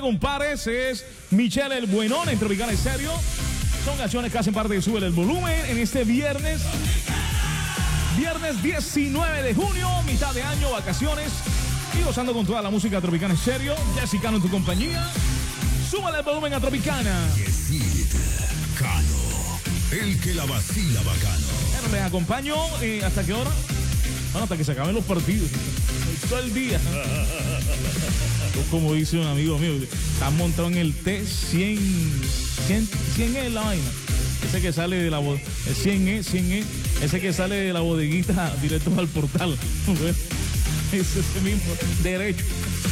compadres, es Michelle el Buenón en Tropical Estéreo. Son canciones que hacen parte de Sube el Volumen en este viernes 19 de junio, mitad de año, vacaciones y gozando con toda la música Tropicana Estéreo. Jessica en tu compañía. Súbale el volumen a Tropicana. Cano, el que la vacila bacano. Bueno, les acompaño, ¿hasta qué hora? Bueno, hasta que se acaben los partidos. Todo el día. Como dice un amigo mío, está montado en el T100. 100 es la vaina. Ese que sale de la 100E. Ese que sale de la bodeguita directo al portal. Es ese mismo, derecho.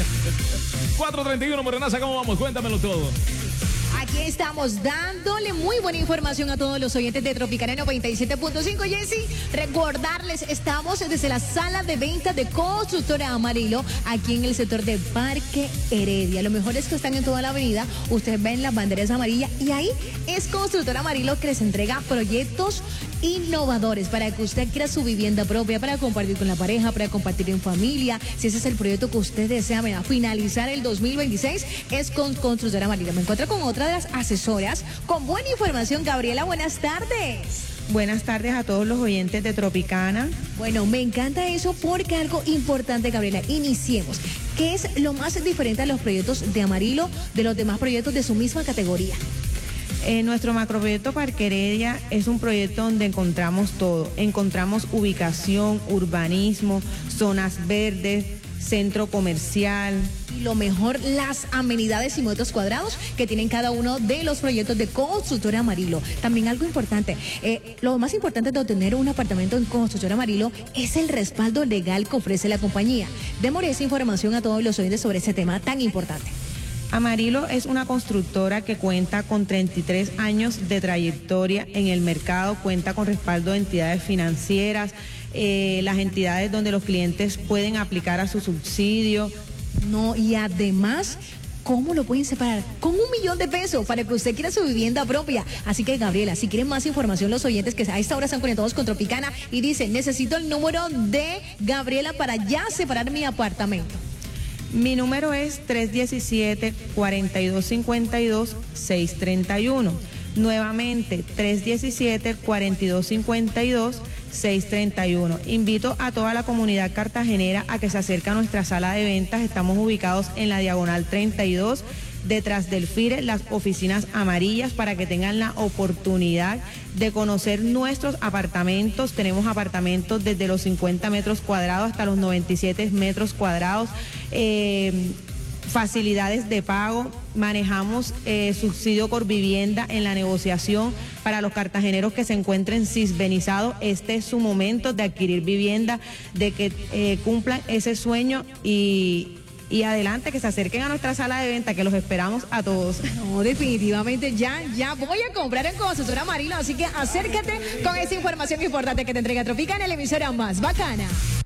4:31, Morenaza, ¿cómo vamos? Cuéntamelo todo. Aquí estamos dándole muy buena información a todos los oyentes de Tropicana 97.5. Jessy, recordarles, estamos desde la sala de ventas de Constructora Amarillo, aquí en el sector de Parque Heredia. Lo mejor es que están en toda la avenida, ustedes ven las banderas amarillas y ahí es Constructora Amarillo que les entrega proyectos innovadores para que usted quiera su vivienda propia, para compartir con la pareja, para compartir en familia. Si ese es el proyecto que usted desea finalizar el 2026, es con Constructora Amarillo. Me encuentro con otra de las asesoras con buena información. Gabriela, buenas tardes. Buenas tardes a todos los oyentes de Tropicana. Bueno, me encanta eso porque algo importante, Gabriela, iniciemos. ¿Qué es lo más diferente a los proyectos de Amarillo de los demás proyectos de su misma categoría? Nuestro macroproyecto Parque Heredia es un proyecto donde encontramos todo. Encontramos ubicación, urbanismo, zonas verdes, centro comercial. Y lo mejor, las amenidades y metros cuadrados que tienen cada uno de los proyectos de Constructora Amarillo. También algo importante, lo más importante de obtener un apartamento en Constructora Amarillo es el respaldo legal que ofrece la compañía. Démosle esa información a todos los oyentes sobre ese tema tan importante. Amarillo es una constructora que cuenta con 33 años de trayectoria en el mercado, cuenta con respaldo de entidades financieras, las entidades donde los clientes pueden aplicar a su subsidio. No, y además, ¿cómo lo pueden separar? Con $1 millón de pesos para que usted quiera su vivienda propia. Así que, Gabriela, si quieren más información, los oyentes que a esta hora están conectados con Tropicana y dicen, necesito el número de Gabriela para ya separar mi apartamento. Mi número es 317-4252-631. Nuevamente, 317-4252-631. Invito a toda la comunidad cartagenera a que se acerque a nuestra sala de ventas. Estamos ubicados en la Diagonal 32, detrás del FIRE, las oficinas amarillas, para que tengan la oportunidad de conocer nuestros apartamentos. Tenemos apartamentos desde los 50 metros cuadrados hasta los 97 metros cuadrados, facilidades de pago, manejamos subsidio por vivienda en la negociación para los cartageneros que se encuentren sisbenizados. Este es su momento de adquirir vivienda, de que cumplan ese sueño y adelante, que se acerquen a nuestra sala de venta, que los esperamos a todos. No, definitivamente ya voy a comprar en Constructora Amarillo, así que acércate con esa información importante que te entrega Tropicana, la emisora más bacana.